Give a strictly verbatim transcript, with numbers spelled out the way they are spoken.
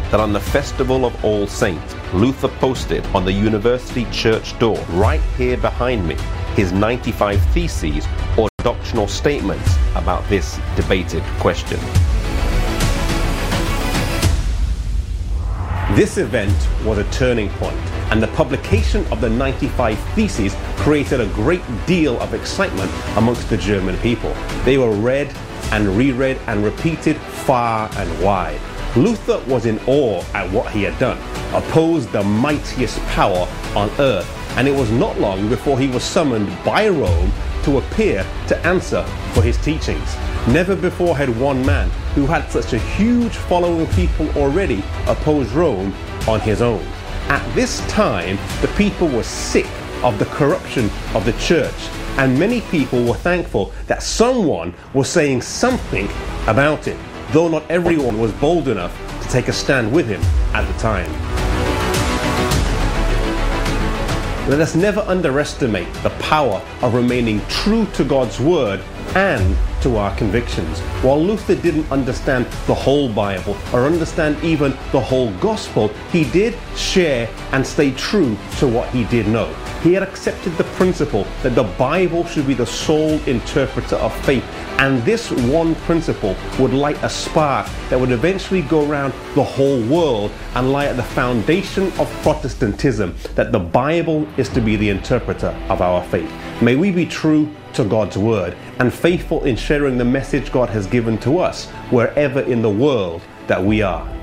that on the Festival of All Saints, Luther posted on the university church door, right here behind me, his ninety-five theses or doctrinal statements about this debated question. This event was a turning point, and the publication of the ninety-five Theses created a great deal of excitement amongst the German people. They were read and reread and repeated far and wide. Luther was in awe at what he had done, opposed the mightiest power on earth, and it was not long before he was summoned by Rome to appear to answer for his teachings. Never before had one man who had such a huge following of people already opposed Rome on his own. At this time, the people were sick of the corruption of the church, and many people were thankful that someone was saying something about it, though not everyone was bold enough to take a stand with him at the time. Let us never underestimate the power of remaining true to God's word and to our convictions. While Luther didn't understand the whole Bible or understand even the whole gospel, he did share and stay true to what he did know. He had accepted the principle that the Bible should be the sole interpreter of faith, and this one principle would light a spark that would eventually go around the whole world and lie at the foundation of Protestantism, that the Bible is to be the interpreter of our faith. May we be true to God's word and faithful in sharing the message God has given to us wherever in the world that we are.